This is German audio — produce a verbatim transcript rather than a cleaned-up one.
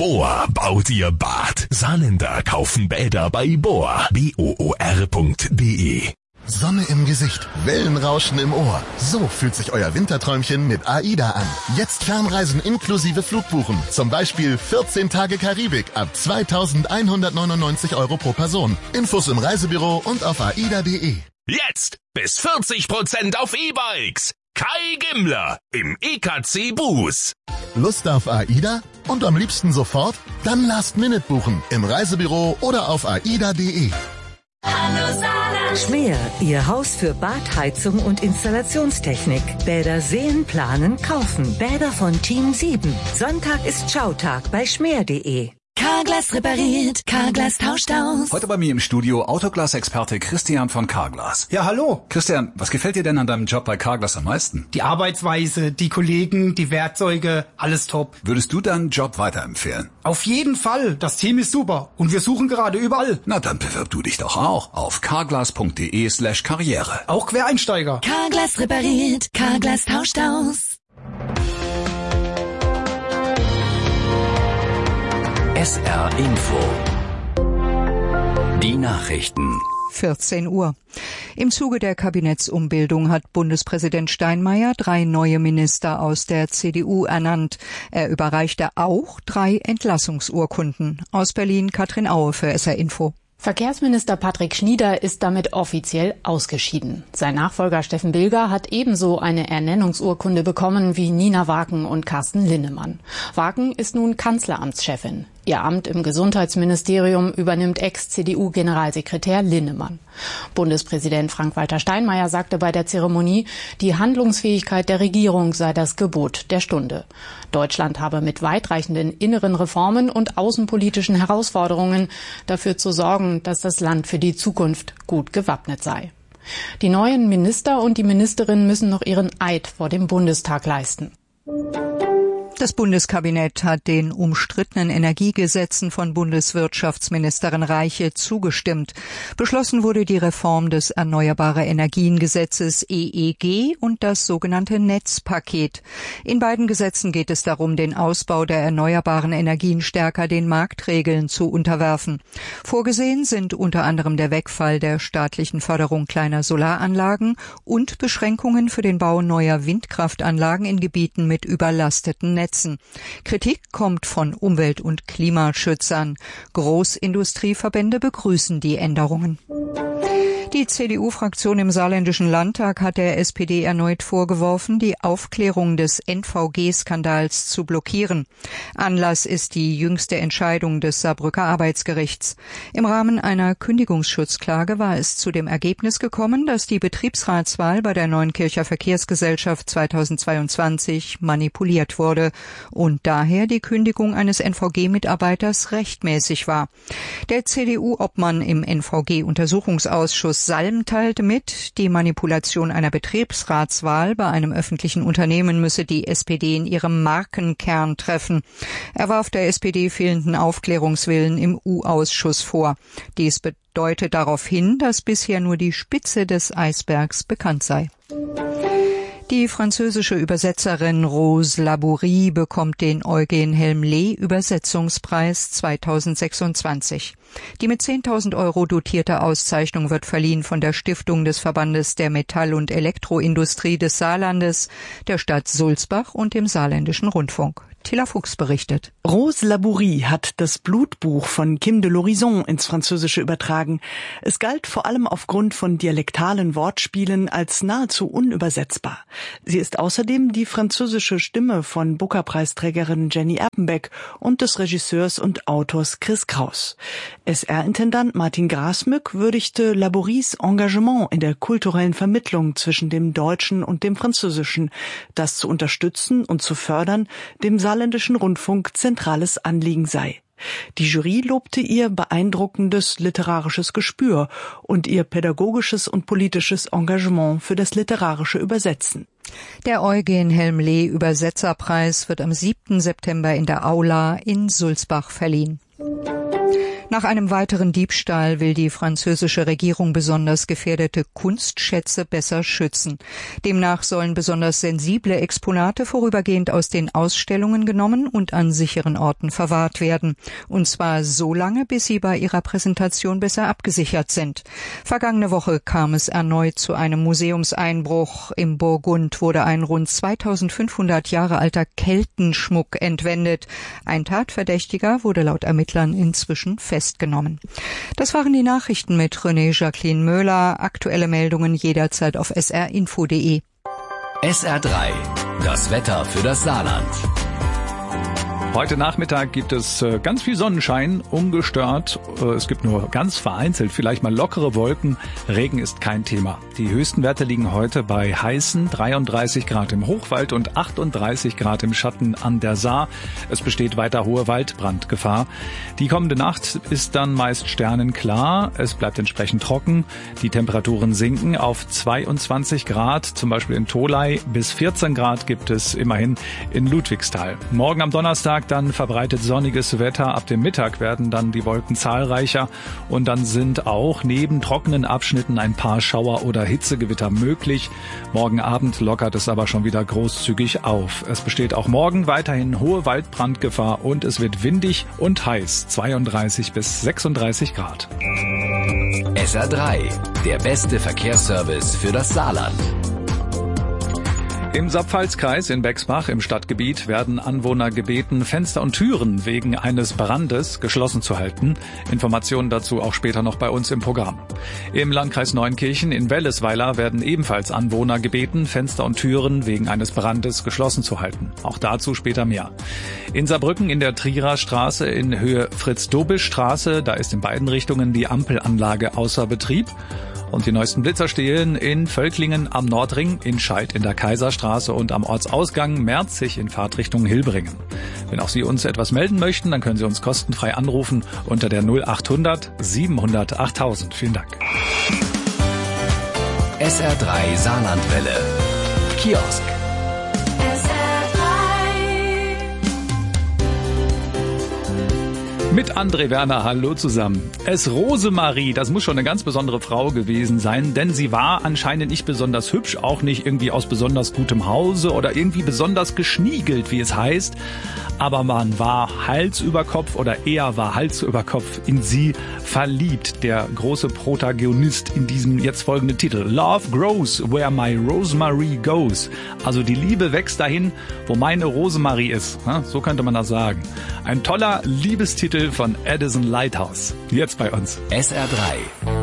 Bohr baut ihr Bad. Saarländer kaufen Bäder bei Bohr. B O O R Punkt D E. Sonne im Gesicht, Wellenrauschen im Ohr. So fühlt sich euer Winterträumchen mit AIDA an. Jetzt Fernreisen inklusive Flugbuchen. Zum Beispiel vierzehn Tage Karibik ab zweitausendeinhundertneunundneunzig Euro pro Person. Infos im Reisebüro und auf aida punkt de. Jetzt bis vierzig Prozent auf E-Bikes. Kai Gimmler im E K C Bus. Lust auf AIDA? Und am liebsten sofort? Dann Last Minute buchen im Reisebüro oder auf aida punkt de. Hallo Saarland. Schmäher, Ihr Haus für Badheizung und Installationstechnik. Bäder sehen, planen, kaufen. Bäder von Team sieben. Sonntag ist Schautag bei schmäher punkt de. Carglass repariert, Carglass tauscht aus. Heute bei mir im Studio Autoglas-Experte Christian von Carglass. Ja, hallo. Christian, was gefällt dir denn an deinem Job bei Carglass am meisten? Die Arbeitsweise, die Kollegen, die Werkzeuge, alles top. Würdest du deinen Job weiterempfehlen? Auf jeden Fall. Das Team ist super. Und wir suchen gerade überall. Na, dann bewirb du dich doch auch auf carglass punkt de slash karriere. Auch Quereinsteiger. Carglass repariert, Carglass tauscht aus. S R Info. Die Nachrichten. vierzehn Uhr. Im Zuge der Kabinettsumbildung hat Bundespräsident Steinmeier drei neue Minister aus der C D U ernannt. Er überreichte auch drei Entlassungsurkunden. Aus Berlin Katrin Aue für S R Info. Verkehrsminister Patrick Schnieder ist damit offiziell ausgeschieden. Sein Nachfolger Steffen Bilger hat ebenso eine Ernennungsurkunde bekommen wie Nina Waken und Carsten Linnemann. Waken ist nun Kanzleramtschefin. Ihr Amt im Gesundheitsministerium übernimmt Ex-C D U-Generalsekretär Linnemann. Bundespräsident Frank-Walter Steinmeier sagte bei der Zeremonie, die Handlungsfähigkeit der Regierung sei das Gebot der Stunde. Deutschland habe mit weitreichenden inneren Reformen und außenpolitischen Herausforderungen dafür zu sorgen, dass das Land für die Zukunft gut gewappnet sei. Die neuen Minister und die Ministerinnen müssen noch ihren Eid vor dem Bundestag leisten. Das Bundeskabinett hat den umstrittenen Energiegesetzen von Bundeswirtschaftsministerin Reiche zugestimmt. Beschlossen wurde die Reform des Erneuerbare Energien-Gesetzes E E G und das sogenannte Netzpaket. In beiden Gesetzen geht es darum, den Ausbau der erneuerbaren Energien stärker den Marktregeln zu unterwerfen. Vorgesehen sind unter anderem der Wegfall der staatlichen Förderung kleiner Solaranlagen und Beschränkungen für den Bau neuer Windkraftanlagen in Gebieten mit überlasteten Netzen. Kritik kommt von Umwelt- und Klimaschützern. Großindustrieverbände begrüßen die Änderungen. Die C D U-Fraktion im Saarländischen Landtag hat der S P D erneut vorgeworfen, die Aufklärung des N V G-Skandals zu blockieren. Anlass ist die jüngste Entscheidung des Saarbrücker Arbeitsgerichts. Im Rahmen einer Kündigungsschutzklage war es zu dem Ergebnis gekommen, dass die Betriebsratswahl bei der Neunkircher Verkehrsgesellschaft zweitausendzweiundzwanzig manipuliert wurde und daher die Kündigung eines N V G-Mitarbeiters rechtmäßig war. Der C D U-Obmann im N V G-Untersuchungsausschuss Salm teilte mit, die Manipulation einer Betriebsratswahl bei einem öffentlichen Unternehmen müsse die S P D in ihrem Markenkern treffen. Er warf der S P D fehlenden Aufklärungswillen im U-Ausschuss vor. Dies deutet darauf hin, dass bisher nur die Spitze des Eisbergs bekannt sei. Die französische Übersetzerin Rose Labourie bekommt den Eugen Helmlet-Übersetzungspreis zweitausendsechsundzwanzig. Die mit zehntausend Euro dotierte Auszeichnung wird verliehen von der Stiftung des Verbandes der Metall- und Elektroindustrie des Saarlandes, der Stadt Sulzbach und dem Saarländischen Rundfunk. Tilla Fuchs berichtet. Rose Labourie hat das Blutbuch von Kim de l'Horizon ins Französische übertragen. Es galt vor allem aufgrund von dialektalen Wortspielen als nahezu unübersetzbar. Sie ist außerdem die französische Stimme von Booker-Preisträgerin Jenny Erpenbeck und des Regisseurs und Autors Chris Kraus. S R-Intendant Martin Grasmück würdigte Labouries Engagement in der kulturellen Vermittlung zwischen dem Deutschen und dem Französischen, das zu unterstützen und zu fördern, dem Saarländischen Rundfunk zentrales Anliegen sei. Die Jury lobte ihr beeindruckendes literarisches Gespür und ihr pädagogisches und politisches Engagement für das literarische Übersetzen. Der Eugen Helmlet Übersetzerpreis wird am siebten September in der Aula in Sulzbach verliehen. Nach einem weiteren Diebstahl will die französische Regierung besonders gefährdete Kunstschätze besser schützen. Demnach sollen besonders sensible Exponate vorübergehend aus den Ausstellungen genommen und an sicheren Orten verwahrt werden. Und zwar so lange, bis sie bei ihrer Präsentation besser abgesichert sind. Vergangene Woche kam es erneut zu einem Museumseinbruch. Im Burgund wurde ein rund zweitausendfünfhundert Jahre alter Keltenschmuck entwendet. Ein Tatverdächtiger wurde laut Ermittlern inzwischen festgenommen. Das waren die Nachrichten mit René Jacqueline Möhler. Aktuelle Meldungen jederzeit auf s r info punkt d e. S R drei, das Wetter für das Saarland. Heute Nachmittag gibt es ganz viel Sonnenschein, ungestört. Es gibt nur ganz vereinzelt vielleicht mal lockere Wolken. Regen ist kein Thema. Die höchsten Werte liegen heute bei heißen dreiunddreißig Grad im Hochwald und achtunddreißig Grad im Schatten an der Saar. Es besteht weiter hohe Waldbrandgefahr. Die kommende Nacht ist dann meist sternenklar. Es bleibt entsprechend trocken. Die Temperaturen sinken auf zweiundzwanzig Grad, zum Beispiel in Tholey. Bis vierzehn Grad gibt es immerhin in Ludwigsthal. Morgen am Donnerstag dann verbreitet sonniges Wetter. Ab dem Mittag werden dann die Wolken zahlreicher und dann sind auch neben trockenen Abschnitten ein paar Schauer oder Hitzegewitter möglich. Morgen Abend lockert es aber schon wieder großzügig auf. Es besteht auch morgen weiterhin hohe Waldbrandgefahr und es wird windig und heiß, zweiunddreißig bis sechsunddreißig Grad. S R drei, der beste Verkehrsservice für das Saarland. Im Saar-Pfalz-Kreis in Bexbach im Stadtgebiet werden Anwohner gebeten, Fenster und Türen wegen eines Brandes geschlossen zu halten. Informationen dazu auch später noch bei uns im Programm. Im Landkreis Neunkirchen in Wellesweiler werden ebenfalls Anwohner gebeten, Fenster und Türen wegen eines Brandes geschlossen zu halten. Auch dazu später mehr. In Saarbrücken in der Trierer Straße in Höhe Fritz-Dobisch-Straße, da ist in beiden Richtungen die Ampelanlage außer Betrieb. Und die neuesten Blitzerstelen in Völklingen am Nordring, in Scheid in der Kaiserstraße und am Ortsausgang Merzig in Fahrtrichtung Hilbringen. Wenn auch Sie uns etwas melden möchten, dann können Sie uns kostenfrei anrufen unter der null achthundert siebenhundert achttausend. Vielen Dank. S R drei Saarlandwelle. Kiosk. Mit André Werner, hallo zusammen. Es Rosemarie, das muss schon eine ganz besondere Frau gewesen sein, denn sie war anscheinend nicht besonders hübsch, auch nicht irgendwie aus besonders gutem Hause oder irgendwie besonders geschniegelt, wie es heißt. Aber man war Hals über Kopf oder er war Hals über Kopf in sie verliebt, der große Protagonist in diesem jetzt folgenden Titel. Love grows where my Rosemarie goes. Also die Liebe wächst dahin, wo meine Rosemarie ist. So könnte man das sagen. Ein toller Liebestitel von Addison Lighthouse. Jetzt bei uns. S R drei.